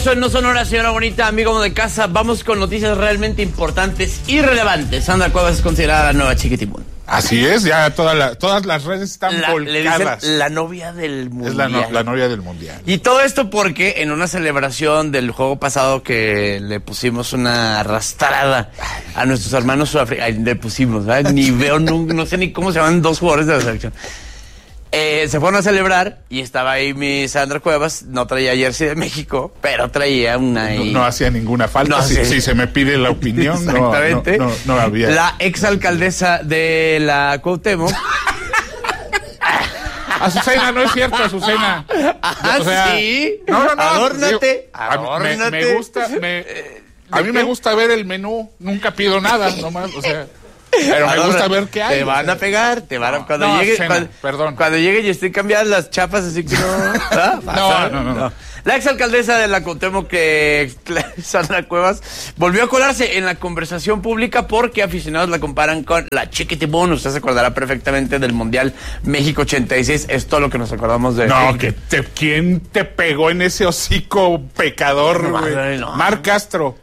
regreso en No Sonora, señora bonita, amigo de casa. Vamos con noticias realmente importantes y relevantes. Sandra Cuevas es considerada la nueva Chiquitibún. Así es, ya todas las redes están volcadas. Le dicen la novia del mundial. Es la novia del mundial. Y todo esto porque en una celebración del juego pasado que le pusimos una arrastrada a nuestros hermanos sudafricanos, le pusimos, ¿verdad? Ni veo, no sé ni cómo se llaman dos jugadores de la selección. Se fueron a celebrar y estaba ahí mi Sandra Cuevas, no traía jersey de México, pero traía una... No hacía ninguna falta, si se me pide la opinión, exactamente. No había. La exalcaldesa de la Cuauhtémoc... Azucena, no es cierto, Azucena. Ah, o sea, sí. No. Adórnate. A mí me gusta ver el menú, nunca pido nada, nomás, o sea... Pero me gusta ver qué hay. Te van a pegar, cuando llegue y estén cambiadas las chapas, así que no. La exalcaldesa de la Cuauhtémoc, Sandra Cuevas, volvió a colarse en la conversación pública porque aficionados la comparan con la Chiquitibún. Usted se acordará perfectamente del Mundial México 86. Es todo lo que nos acordamos de... No, ¿quién te pegó en ese hocico pecador, güey? No. Mar Castro.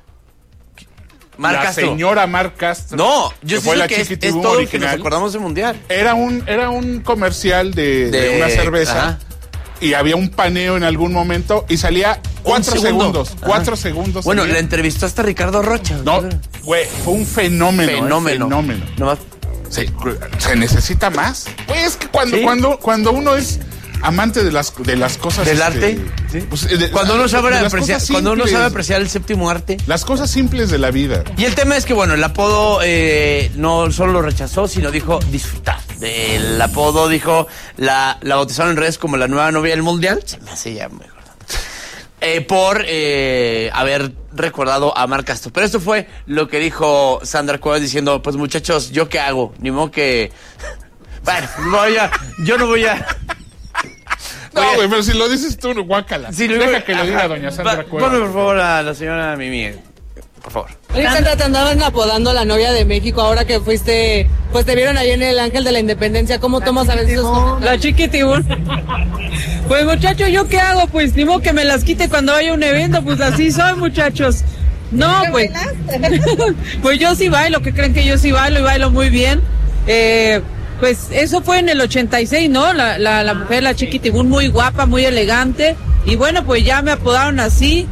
Señora Mar Castro. No, yo sé que es todo lo que nos acordamos del Mundial. Era un comercial de una cerveza. Ajá. Y había un paneo en algún momento y salía 4 segundos. 4 segundos. Bueno, le entrevistó hasta Ricardo Rocha. No, güey, fue un fenómeno. No, ¿Se necesita más? Pues es que cuando uno es amante de las cosas del arte, ¿sí? Pues, cuando uno sabe apreciar el séptimo arte, las cosas simples de la vida. Y el tema es que bueno, el apodo no solo lo rechazó, sino dijo disfrutar. El apodo dijo la bautizaron en redes como la nueva novia del mundial. Se me hace ya mejor. Por haber recordado a Mar Castro. Pero esto fue lo que dijo Sandra Cuevas diciendo, pues muchachos, ¿yo qué hago? Ni modo que... Bueno, yo no voy a... No, güey, pero si lo dices tú, guácala. Sí, deja que lo diga doña Sandra Cuevas. Ponme, por favor, a la señora Mimi. Por favor. Oye, Sandra, te andaban apodando la novia de México ahora que fuiste... Pues te vieron ahí en el Ángel de la Independencia. ¿Cómo tomas a veces esos... La Chiquitibún. Pues, muchachos, ¿yo qué hago? Pues, ni modo que me las quite cuando haya un evento. Pues, así soy, muchachos. No, pues... Pues yo sí bailo. ¿Qué creen que yo sí bailo? Y bailo muy bien. Pues eso fue en el 86, ¿no? La mujer, la Chiquitibún, muy guapa, muy elegante. Y bueno, pues ya me apodaron así.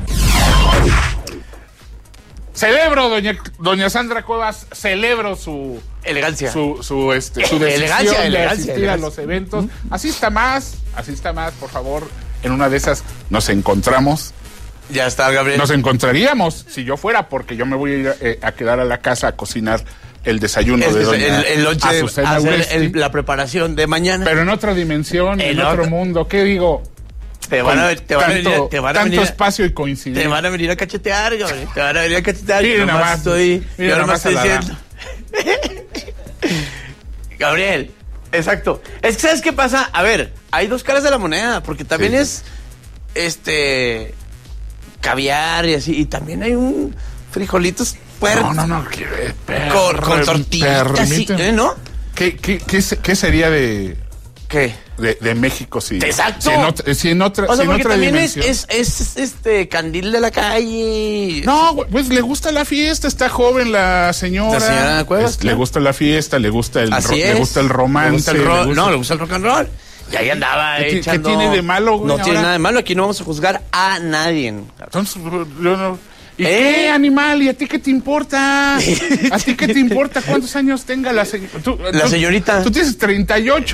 Celebro, doña Sandra Cuevas, celebro su elegancia. Su decisión de asistir a los eventos. Así está más, por favor. En una de esas nos encontramos. Ya está, Gabriel. Nos encontraríamos si yo fuera, porque yo me voy a ir a quedar a la casa a cocinar el desayuno de doña Azucena Uresti. La preparación de mañana. Pero en otra dimensión, en otro mundo. ¿Qué digo? Te van a venir espacio y coincidencia. Te van a venir a cachetear, Gabriel. Te van a venir a cachetear. Yo nomás estoy diciendo. Gabriel, exacto. Es que ¿sabes qué pasa? A ver, hay dos caras de la moneda, porque también es caviar y así, y también hay un frijolitos puertos. No, con tortillitas, ¿no? ¿Qué sería de... ¿Qué? De México, sí. Exacto. Si en otra también dimensión. es candil de la calle. No, pues le gusta la fiesta, está joven la señora. La señora Cuevas, le gusta la fiesta, le gusta el romance. Le gusta el rock and roll. Y ahí andaba echando... ¿Qué tiene de malo, güey? No tiene nada de malo, aquí no vamos a juzgar a nadie. Entonces, yo no... ¿Y qué, animal? ¿Y a ti qué te importa? ¿A ti qué te importa cuántos años tenga la señorita? Tú tienes 38.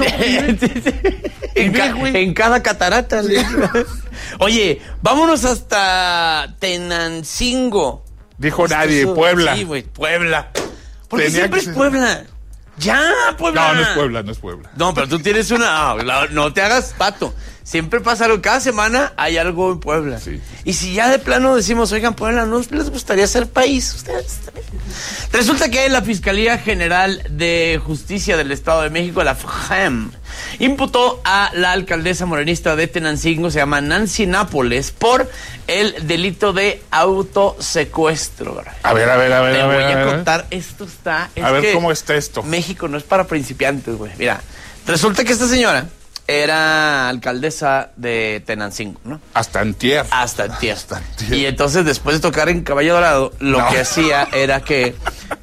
En cada catarata. Oye, vámonos hasta Tenancingo. Dijo nadie, Puebla. Sí, güey, Puebla. Porque siempre es Puebla. Ya, Puebla. No es Puebla. No, pero tú tienes una... No te hagas pato. Siempre pasa algo. Cada semana hay algo en Puebla. Sí. Y si ya de plano decimos, oigan, Puebla, ¿no les gustaría ser país? Ustedes también. Resulta que la Fiscalía General de Justicia del Estado de México, la FGEM, imputó a la alcaldesa morenista de Tenancingo, se llama Nancy Nápoles, por el delito de autosecuestro. A ver. Te voy a contar, esto está... A ver, ¿cómo está esto? México no es para principiantes, güey. Mira, resulta que esta señora era alcaldesa de Tenancingo, ¿no? Hasta antier. Y entonces, después de tocar en Caballo Dorado, lo que hacía era que...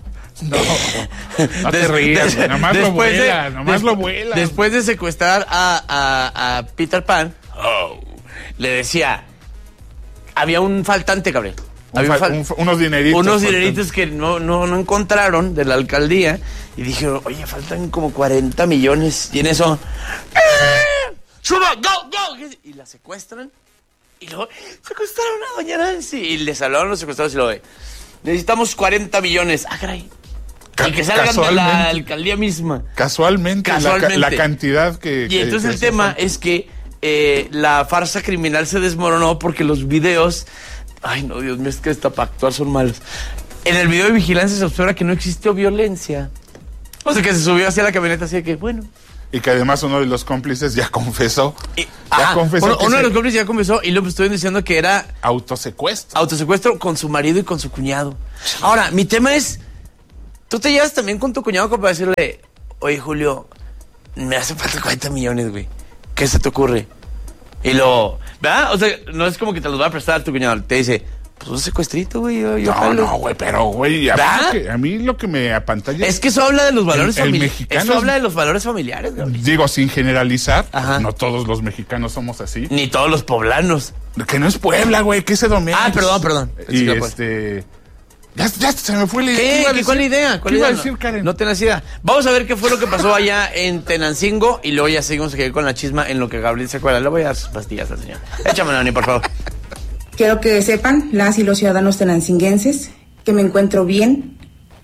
No te rías, nomás lo vuela. Después de secuestrar a Peter Pan, le decía, había un faltante, Gabriel. Unos dineritos. Unos dineritos que no encontraron de la alcaldía. Y dije, oye, faltan como 40 millones. Y en eso, ¡suba, go! Y la secuestran. Y luego, secuestraron a doña Nancy. Y les hablaron los secuestrados y luego, necesitamos 40 millones. Ah, caray. Y que salgan de la alcaldía misma. Casualmente. La cantidad que... Y entonces el tema es que la farsa criminal se desmoronó porque los videos... Ay, no, Dios mío, es que hasta para actuar son malos. En el video de vigilancia se observa que no existió violencia. O sea, que se subió hacia la camioneta así de que, bueno... Y que además uno de los cómplices ya confesó. Uno de los cómplices ya confesó y luego estuvieron diciendo que era... Autosecuestro con su marido y con su cuñado. Ahora, mi tema es... Tú te llevas también con tu cuñado como para decirle, oye, Julio, me hace falta 40 millones, güey. ¿Qué se te ocurre? Y lo... ¿Verdad? O sea, no es como que te los va a prestar a tu cuñado. Te dice, pues un secuestrito, güey. No, güey, pero, güey, a mí lo que me apantalla... Es que eso habla de los valores familiares. Eso habla de los valores familiares, güey. Digo, sin generalizar, no todos los mexicanos somos así. Ni todos los poblanos. Que no es Puebla, güey, que es Edomex. Perdón. Y Ya se me fue la idea. ¿Cuál idea? ¿Qué iba a decir, Karen? No tenés idea. Vamos a ver qué fue lo que pasó allá en Tenancingo y luego ya seguimos aquí con la chisma en lo que Gabriel se acuerda. Le voy a dar sus pastillas al señor. Échame, Nani, por favor. Quiero que sepan, las y los ciudadanos tenancinguenses, que me encuentro bien,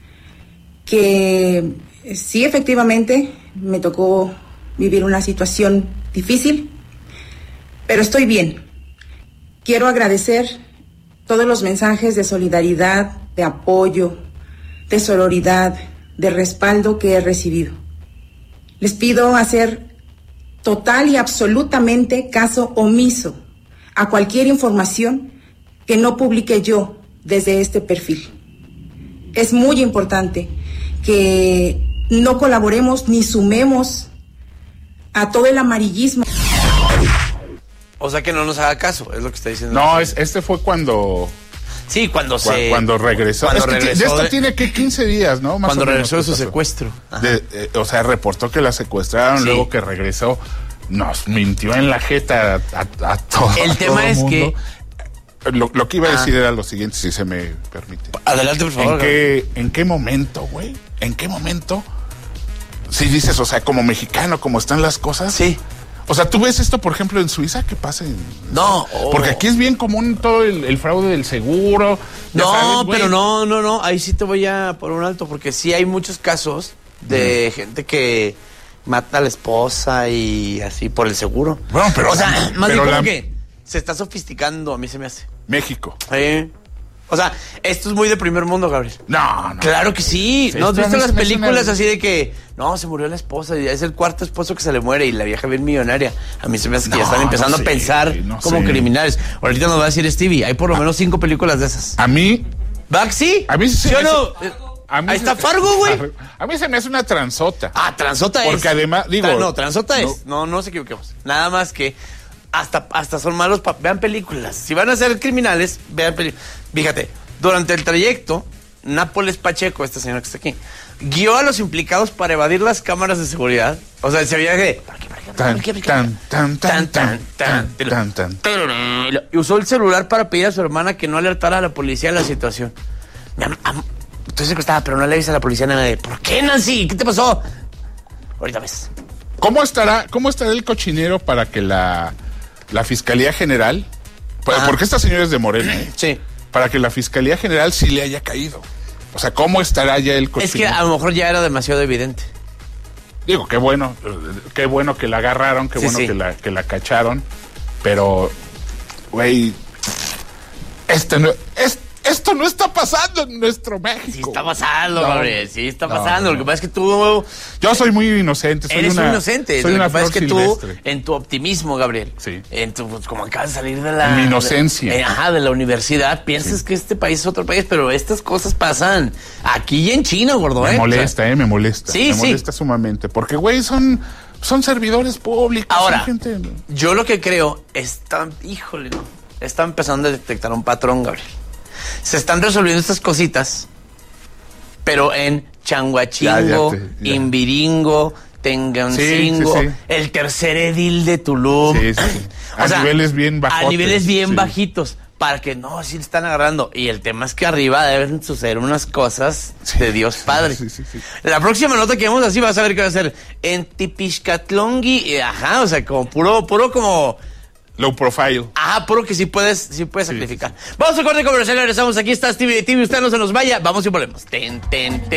que sí, efectivamente, me tocó vivir una situación difícil, pero estoy bien. Quiero agradecer todos los mensajes de solidaridad, de apoyo, de sororidad, de respaldo que he recibido. Les pido hacer total y absolutamente caso omiso a cualquier información que no publique yo desde este perfil. Es muy importante que no colaboremos ni sumemos a todo el amarillismo. O sea, que no nos haga caso, es lo que está diciendo. No, este fue cuando... Sí, cuando regresó. Esto tiene que 15 días, ¿no? Cuando regresó de su secuestro. O sea, reportó que la secuestraron, luego que regresó, nos mintió en la jeta a todo. El tema es que... Lo que iba a decir era lo siguiente, si se me permite. Adelante, por favor. ¿En qué momento, güey? ¿En qué momento? Si dices, o sea, como mexicano, como están las cosas. Sí. O sea, ¿tú ves esto, por ejemplo, en Suiza? ¿Qué pasa? No. Porque aquí es bien común todo el fraude del seguro. Pero no. Ahí sí te voy a por un alto, porque sí hay muchos casos de gente que mata a la esposa y así por el seguro. Bueno, pero... O sea, más bien como que se está sofisticando, a mí se me hace. México. O sea, esto es muy de primer mundo, Gabriel. No. Claro que sí. ¿No has visto las películas así de que no, se murió la esposa y es el cuarto esposo que se le muere y la vieja bien millonaria? A mí se me hace que ya están empezando a pensar como criminales. Ahorita nos va a decir Stevie, hay por lo menos 5 películas de esas. A mí... ¿Sí? A mí sí. ¿Sí o no? Ahí está Fargo, güey. A mí se me hace una transota. Transota es. Porque además, digo... transota es. No nos equivoquemos. Nada más que... Hasta son malos. Vean películas. Si van a ser criminales, vean películas. Fíjate, durante el trayecto, Nápoles Pacheco, esta señora que está aquí, guió a los implicados para evadir las cámaras de seguridad. O sea, se veía que... Y usó el celular para pedir a su hermana que no alertara a la policía de la situación. Estoy secuestrada, pero no le avisas a la policía a nadie. ¿Por qué, Nancy? ¿Qué te pasó? Ahorita ves. ¿Cómo estará el cochinero para que la Fiscalía General... Porque esta señora es de Morena, Sí. Para que la Fiscalía General sí le haya caído. O sea, ¿cómo estará ya el cochinero? Es que a lo mejor ya era demasiado evidente. Digo, qué bueno que la agarraron, qué bueno que la cacharon, pero, güey, esto no está pasando en nuestro México. Sí está pasando, Gabriel, sí está pasando. Lo que pasa es que tú... Yo soy muy inocente. Eres muy inocente. Lo que pasa es que silvestre. Tú, en tu optimismo, Gabriel, como acabas de salir de mi inocencia. De la universidad, piensas que este país es otro país, pero estas cosas pasan aquí y en China, gordo. Me molesta, me molesta. Sí, me molesta sumamente. Porque, güey, son Son servidores públicos. Ahora, gente... yo lo que creo, está empezando a detectar un patrón, Gabriel. Se están resolviendo estas cositas, pero en Changuachingo, Imbiringo, Tengancingo, el tercer edil de Tulum. A niveles bien bajotes. A niveles bien bajitos. Para que sí le están agarrando. Y el tema es que arriba deben suceder unas cosas de Dios Padre. La próxima nota que vemos así vas a ver qué va a ser en Tipixcatlongui. O sea, como puro como... Low profile. Puro que sí puedes sacrificar. Vamos a corte comercial, regresamos. Aquí está Stevie TV. Usted no se nos vaya. Vamos y volvemos.